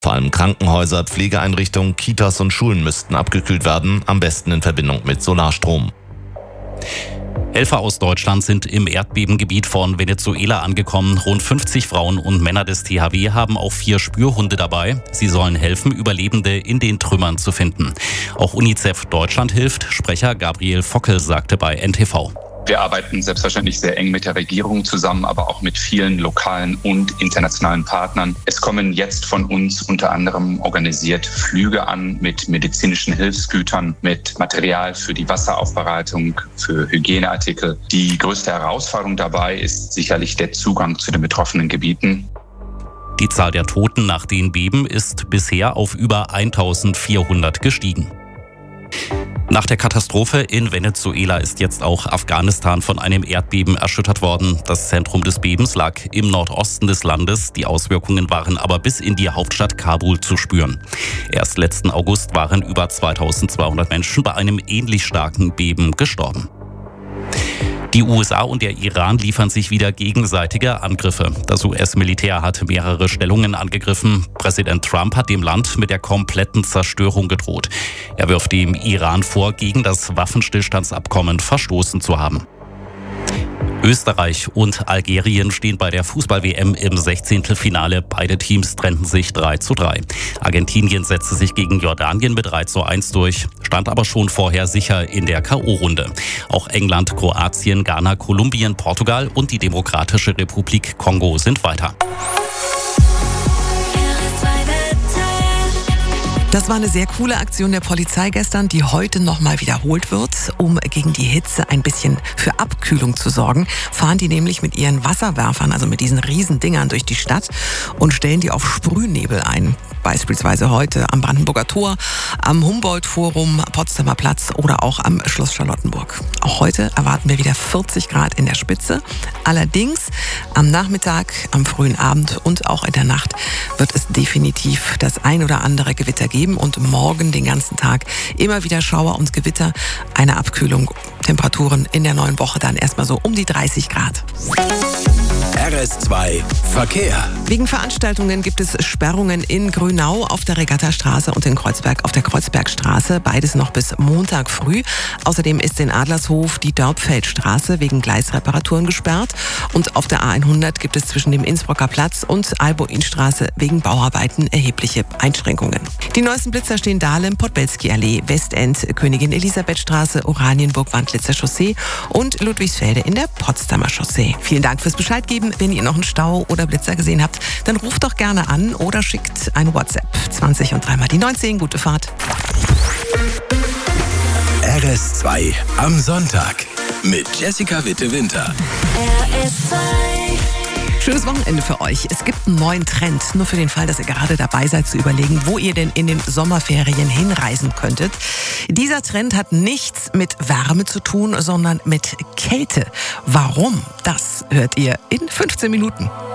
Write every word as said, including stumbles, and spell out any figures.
Vor allem Krankenhäuser, Pflegeeinrichtungen, Kitas und Schulen müssten abgekühlt werden, am besten in Verbindung mit Solarstrom. Helfer aus Deutschland sind im Erdbebengebiet von Venezuela angekommen. Rund fünfzig Frauen und Männer des T H W haben auch vier Spürhunde dabei. Sie sollen helfen, Überlebende in den Trümmern zu finden. Auch UNICEF Deutschland hilft. Sprecher Gabriel Fockel sagte bei N T V. Wir arbeiten selbstverständlich sehr eng mit der Regierung zusammen, aber auch mit vielen lokalen und internationalen Partnern. Es kommen jetzt von uns unter anderem organisiert Flüge an mit medizinischen Hilfsgütern, mit Material für die Wasseraufbereitung, für Hygieneartikel. Die größte Herausforderung dabei ist sicherlich der Zugang zu den betroffenen Gebieten. Die Zahl der Toten nach den Beben ist bisher auf über eintausendvierhundert gestiegen. Nach der Katastrophe in Venezuela ist jetzt auch Afghanistan von einem Erdbeben erschüttert worden. Das Zentrum des Bebens lag im Nordosten des Landes. Die Auswirkungen waren aber bis in die Hauptstadt Kabul zu spüren. Erst letzten August waren über zweitausendzweihundert Menschen bei einem ähnlich starken Beben gestorben. Die U S A und der Iran liefern sich wieder gegenseitige Angriffe. Das U S-Militär hat mehrere Stellungen angegriffen. Präsident Trump hat dem Land mit der kompletten Zerstörung gedroht. Er wirft dem Iran vor, gegen das Waffenstillstandsabkommen verstoßen zu haben. Österreich und Algerien stehen bei der Fußball-W M im Sechzehntelfinale. Beide Teams trennten sich drei zu drei. Argentinien setzte sich gegen Jordanien mit drei zu eins durch, stand aber schon vorher sicher in der K O-Runde. Auch England, Kroatien, Ghana, Kolumbien, Portugal und die Demokratische Republik Kongo sind weiter. Das war eine sehr coole Aktion der Polizei gestern, die heute nochmal wiederholt wird. Um gegen die Hitze ein bisschen für Abkühlung zu sorgen, fahren die nämlich mit ihren Wasserwerfern, also mit diesen Riesendingern durch die Stadt und stellen die auf Sprühnebel ein. Beispielsweise heute am Brandenburger Tor, am Humboldt-Forum, Potsdamer Platz oder auch am Schloss Charlottenburg. Auch heute erwarten wir wieder vierzig Grad in der Spitze. Allerdings am Nachmittag, am frühen Abend und auch in der Nacht wird es definitiv das ein oder andere Gewitter geben und morgen den ganzen Tag immer wieder Schauer und Gewitter. Eine Abkühlung, Temperaturen in der neuen Woche dann erstmal so um die dreißig Grad. R S zwei Verkehr. Wegen Veranstaltungen gibt es Sperrungen in Grünau auf der Regattastraße und in Kreuzberg auf der Kreuzbergstraße. Beides noch bis Montag früh. Außerdem ist in Adlershof die Dörpfeldstraße wegen Gleisreparaturen gesperrt. Und auf der A hundert gibt es zwischen dem Innsbrucker Platz und Alboinstraße wegen Bauarbeiten erhebliche Einschränkungen. Die neuesten Blitzer stehen Dahlem, Podbelski-Allee, Westend, Königin-Elisabeth-Straße, Oranienburg-Wandlitzer Chaussee und Ludwigsfelde in der Potsdamer Chaussee. Vielen Dank fürs Bescheid geben. Wenn ihr noch einen Stau oder Blitzer gesehen habt, dann ruft doch gerne an oder schickt eine WhatsApp. zwanzig und dreimal die neunzehn. Gute Fahrt. R S zwei am Sonntag mit Jessica Witte-Winter. R S zwei. Schönes Wochenende für euch. Es gibt einen neuen Trend, nur für den Fall, dass ihr gerade dabei seid zu überlegen, wo ihr denn in den Sommerferien hinreisen könntet. Dieser Trend hat nichts mit Wärme zu tun, sondern mit Kälte. Warum? Das hört ihr in fünfzehn Minuten.